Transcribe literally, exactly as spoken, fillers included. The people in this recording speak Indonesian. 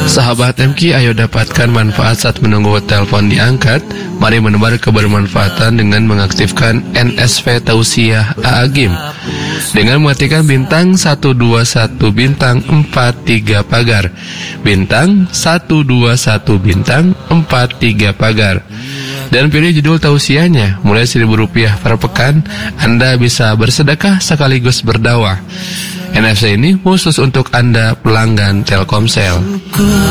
Sahabat M Q, ayo dapatkan manfaat saat menunggu telepon diangkat. Mari menebar kebermanfaatan dengan mengaktifkan N S V Tausiah A A Gym. Dengan mematikan bintang satu dua satu bintang empat tiga pagar. Bintang satu dua satu bintang empat tiga pagar. Dan pilih judul tausiahnya. Mulai seribu rupiah per pekan, Anda bisa bersedekah sekaligus berdakwah. N F C ini khusus untuk Anda pelanggan Telkomsel.